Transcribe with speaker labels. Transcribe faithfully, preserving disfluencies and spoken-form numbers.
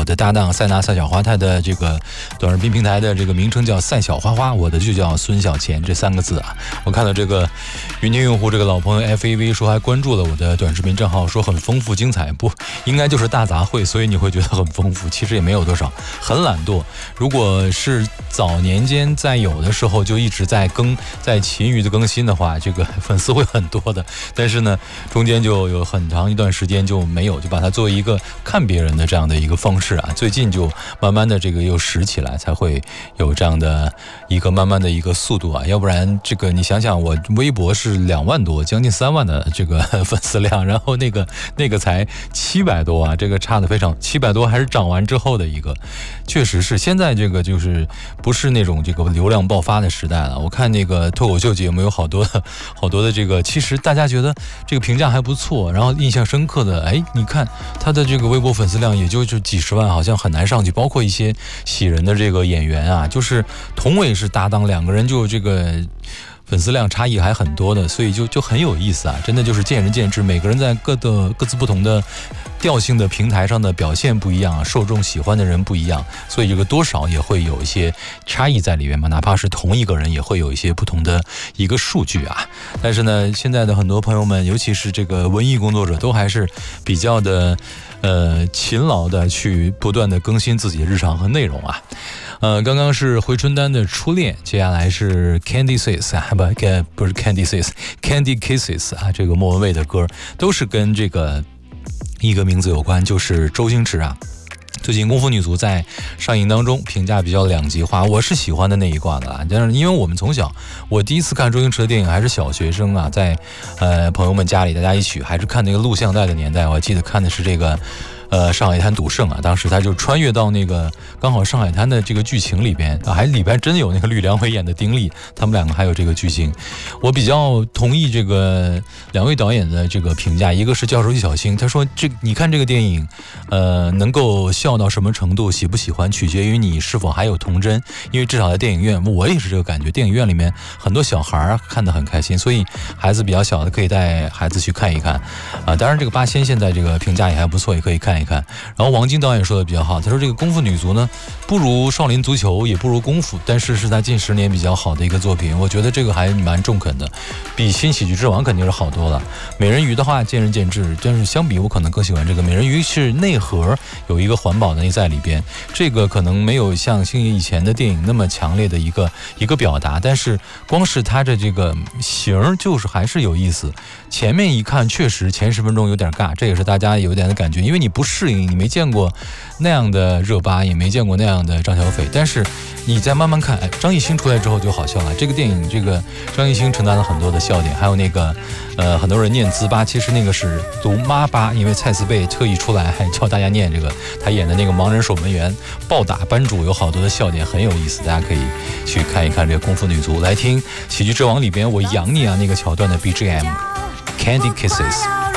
Speaker 1: 的搭档塞纳赛小花，他的这个短视频平台的这个名称叫赛小花花，我的就叫孙小钱这三个字啊。我看到这个云听用户这个老朋友 F A V 说还关注了我的短视频账号，说很丰富精彩，不应该就是大杂烩，所以你会觉得很丰富，其实也没有多少，很懒惰。如果是早年间在有的时候就一直在更在勤于的更新的话，这个粉丝会很多的，但是呢中间就有很长一段时间就没有，就把它作为一个看别人的这样的一个方式啊，最近就慢慢的这个又拾起来，才会有这样的一个慢慢的一个速度啊，要不然这个你想想，我微博是两万多，将近三万的这个粉丝量，然后那个那个才七百多啊，这个差的非常，七百多还是涨完之后的一个，确实是现在这个就是不是那种这个流量爆发的时代了。我看那个脱口秀节目有好多的好多的这个，其实大家觉得这个评价还不错，然后印象深刻的，哎，你看他的这个微博粉丝量也就就几十万，好像很难上去。包括一些喜人的这个演员啊，就是同为是搭档，两个人就这个粉丝量差异还很多的，所以就就很有意思啊！真的就是见仁见智，每个人在各的各自不同的调性的平台上的表现不一样，受众喜欢的人不一样，所以这个多少也会有一些差异在里面嘛。哪怕是同一个人，也会有一些不同的一个数据啊。但是呢，现在的很多朋友们，尤其是这个文艺工作者，都还是比较的呃勤劳的去不断的更新自己的日常和内容啊。呃，刚刚是回春丹的初恋，接下来是 Candy Sis 啊，不，不是 Candy Sis，Candy Kisses 啊，这个莫文蔚的歌都是跟这个一个名字有关，就是周星驰啊。最近《功夫女足》在上映当中评价比较两极化，我是喜欢的那一挂的啊。但是因为我们从小，我第一次看周星驰的电影还是小学生啊，在呃朋友们家里大家一起还是看那个录像带的年代，我还记得看的是这个。呃，上海滩赌圣啊，当时他就穿越到那个刚好上海滩的这个剧情里边啊，还里边真有那个吕良伟演的丁力，他们两个还有这个剧情。我比较同意这个两位导演的这个评价，一个是教授易小星，他说这你看这个电影，呃，能够笑到什么程度，喜不喜欢取决于你是否还有童真，因为至少在电影院，我也是这个感觉，电影院里面很多小孩看得很开心，所以孩子比较小的可以带孩子去看一看啊。当然这个八仙现在这个评价也还不错，也可以看一看。然后王晶导演说的比较好，他说这个功夫女足呢不如少林足球，也不如功夫，但是是在近十年比较好的一个作品，我觉得这个还蛮中肯的，比新喜剧之王肯定是好多了。美人鱼的话见仁见智，但是相比我可能更喜欢这个美人鱼，是内核有一个环保的内在里边，这个可能没有像星爷以前的电影那么强烈的一个一个表达，但是光是它的这个型就是还是有意思。前面一看确实前十分钟有点尬，这也是大家有点的感觉，因为你不适应，你没见过那样的热巴，也没见过那样的张小斐，但是你再慢慢看，哎，张艺兴出来之后就好笑了。这个电影，这个张艺兴承担了很多的笑点，还有那个呃，很多人念糍粑，其实那个是读妈巴，因为蔡思贝特意出来还教大家念这个，他演的那个盲人守门员暴打班主，有好多的笑点，很有意思，大家可以去看一看这个功夫女足。来听喜剧之王里边我养你啊那个桥段的 B G M Candy Kisses。